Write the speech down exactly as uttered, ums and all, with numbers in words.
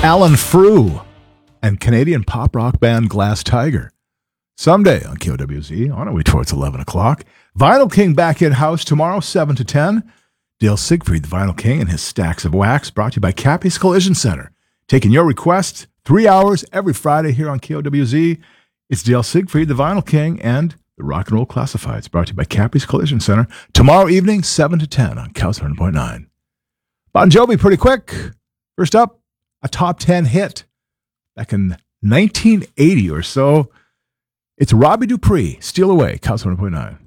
Alan Frew and Canadian pop rock band Glass Tiger. Someday on K O W Z, on our way towards eleven o'clock. Vinyl King back in-house tomorrow, seven to ten. Dale Siegfried, the Vinyl King, and his Stacks of Wax, brought to you by Cappy's Collision Center. Taking your requests, three hours every Friday here on K O W Z. It's Dale Siegfried, the Vinyl King, and the Rock and Roll Classifieds, brought to you by Cappy's Collision Center. Tomorrow evening, seven to ten on Cal seven point nine. Bon Jovi, pretty quick. First up, a top ten hit back in nineteen eighty or so. It's Robbie Dupree, Steal Away, Cal seven point nine.